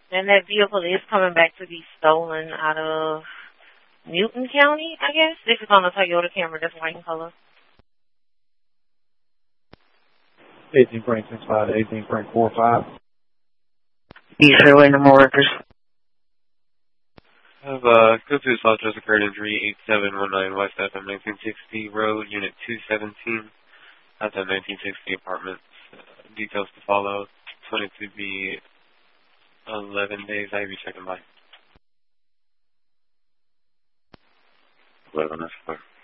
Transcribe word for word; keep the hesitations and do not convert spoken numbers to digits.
And that vehicle is coming back to be stolen out of Newton County, I guess. This is on a Toyota Camry that's white in color. eighteen point six five to eighteen point four five. You sure way no more workers? I have a go to South Joseph Current Injury eight seven one nine West F M nineteen sixty Road, Unit two seventeen. That's at nineteen sixty Apartments. Uh, details to follow. twenty-two B, eleven days. I be checking by. eleven is fine.